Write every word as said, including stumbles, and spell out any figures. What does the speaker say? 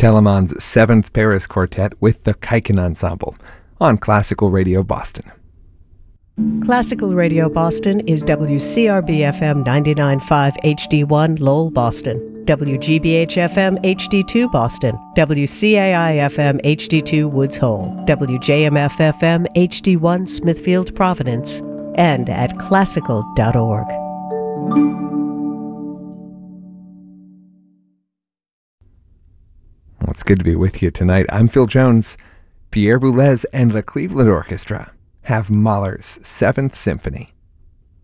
Telemann's Seventh Paris Quartet with the Kaiken Ensemble on Classical Radio Boston. Classical Radio Boston is W C R B F M ninety-nine point five H D one Lowell, Boston, W G B H F M H D two Boston, W C A I F M H D two Woods Hole, W J M F F M H D one Smithfield, Providence, and at classical dot org. Well, it's good to be with you tonight. I'm Phil Jones. Pierre Boulez and the Cleveland Orchestra have Mahler's Seventh Symphony.